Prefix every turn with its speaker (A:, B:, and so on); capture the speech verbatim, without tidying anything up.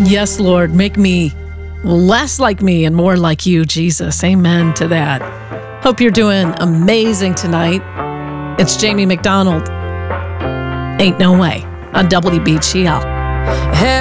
A: Yes, Lord, make me less like me and more like you, Jesus. Amen to that. Hope you're doing amazing tonight. It's Jamie McDonald. Ain't No Way on W B G L.